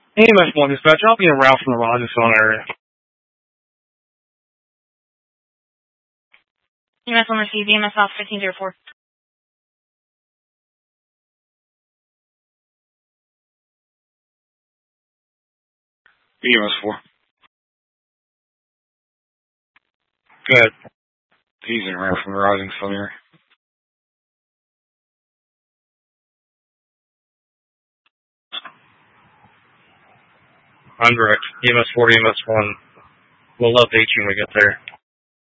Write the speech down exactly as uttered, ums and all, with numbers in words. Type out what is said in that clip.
E M S one dispatch, I'll be en route from the Rogersville area. E M S one received, E M S off fifteen oh four. E M S four. Good. He's en route from the Rogersville area. I'm direct. E M S four, E M S one. We'll update you when we get there.